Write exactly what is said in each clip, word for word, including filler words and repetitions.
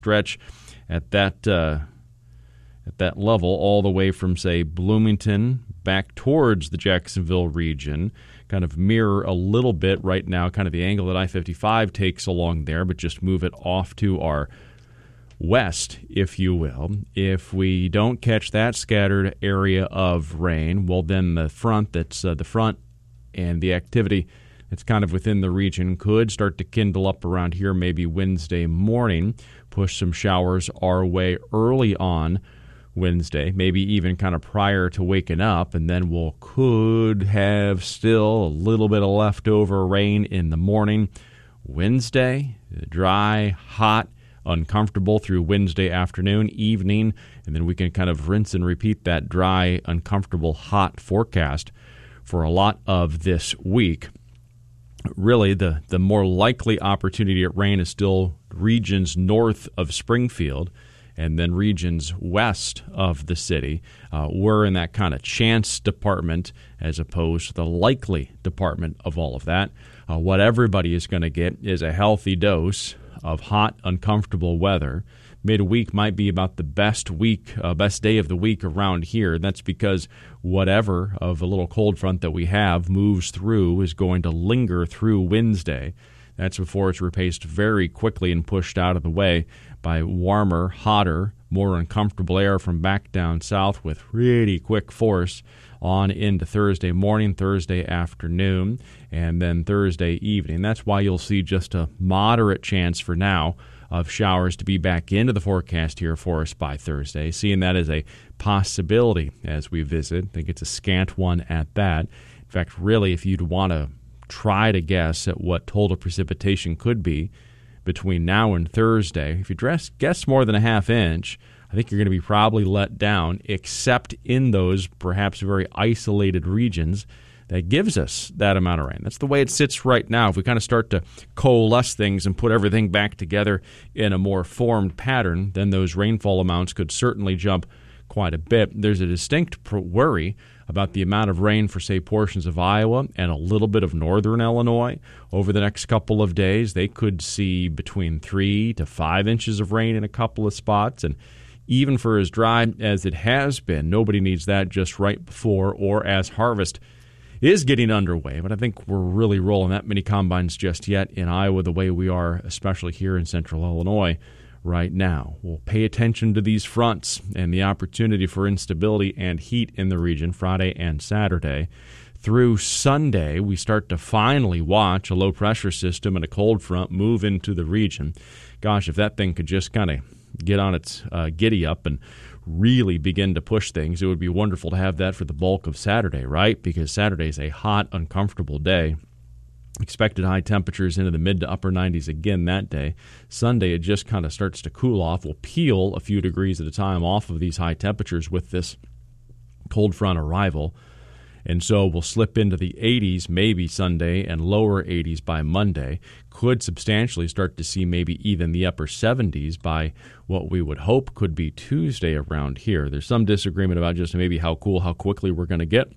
stretch at that uh, at that level all the way from, say, Bloomington back towards the Jacksonville region, kind of mirror a little bit right now, kind of the angle that I fifty-five takes along there, but just move it off to our west, if you will. If we don't catch that scattered area of rain, well, then the front that's uh, the front and the activity that's kind of within the region could start to kindle up around here maybe Wednesday morning, push some showers our way early on Wednesday, maybe even kind of prior to waking up, and then we'll could have still a little bit of leftover rain in the morning. Wednesday, dry, hot, uncomfortable through Wednesday afternoon, evening, and then we can kind of rinse and repeat that dry, uncomfortable, hot forecast for a lot of this week. Really, the, the more likely opportunity at rain is still regions north of Springfield and then regions west of the city. Uh, we're in that kind of chance department as opposed to the likely department of all of that. Uh, what everybody is going to get is a healthy dose of hot, uncomfortable weather. Midweek might be about the best week, uh, best day of the week around here. That's because whatever of a little cold front that we have moves through is going to linger through Wednesday. That's before it's replaced very quickly and pushed out of the way by warmer, hotter, more uncomfortable air from back down south with really quick force on into Thursday morning, Thursday afternoon, and then Thursday evening. That's why you'll see just a moderate chance for now of showers to be back into the forecast here for us by Thursday, seeing that as a possibility as we visit. I think it's a scant one at that. In fact, really, if you'd want to try to guess at what total precipitation could be between now and Thursday, if you dress, guess more than a half inch, I think you're going to be probably let down, except in those perhaps very isolated regions that gives us that amount of rain. That's the way it sits right now. If we kind of start to coalesce things and put everything back together in a more formed pattern, then those rainfall amounts could certainly jump quite a bit. There's a distinct worry about the amount of rain for, say, portions of Iowa and a little bit of northern Illinois over the next couple of days. They could see between three to five inches of rain in a couple of spots, and even for as dry as it has been, nobody needs that just right before or as harvest is getting underway. But I think we're really rolling that many combines just yet in Iowa the way we are, especially here in central Illinois right now. We'll pay attention to these fronts and the opportunity for instability and heat in the region Friday and Saturday. Through Sunday, we start to finally watch a low-pressure system and a cold front move into the region. Gosh, if that thing could just kind of get on its uh, giddy up and really begin to push things, it would be wonderful to have that for the bulk of Saturday, right? Because Saturday is a hot, uncomfortable day. Expected high temperatures into the mid to upper nineties again that day. Sunday, it just kind of starts to cool off. We'll peel a few degrees at a time off of these high temperatures with this cold front arrival. And so we'll slip into the eighties maybe Sunday and lower eighties by Monday. Could substantially start to see maybe even the upper seventies by what we would hope could be Tuesday around here. There's some disagreement about just maybe how cool, how quickly we're going to get.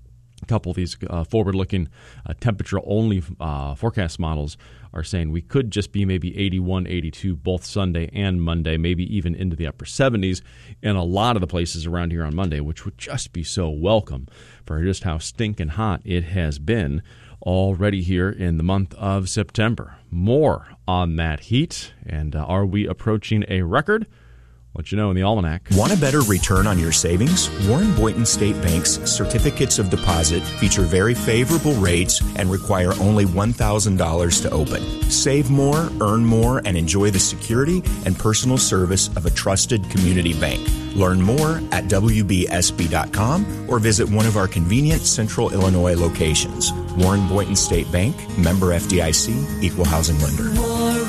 A couple of these uh, forward-looking uh, temperature-only uh, forecast models are saying we could just be maybe eighty-one, eighty-two both Sunday and Monday, maybe even into the upper seventies in a lot of the places around here on Monday, which would just be so welcome for just how stinking hot it has been already here in the month of September. More on that heat, and uh, are we approaching a record? Let you know in the Almanac. Want a better return on your savings? Warren Boynton State Bank's certificates of deposit feature very favorable rates and require only one thousand dollars to open. Save more, earn more, and enjoy the security and personal service of a trusted community bank. Learn more at W B S B dot com or visit one of our convenient Central Illinois locations. Warren Boynton State Bank, member F D I C, equal housing lender.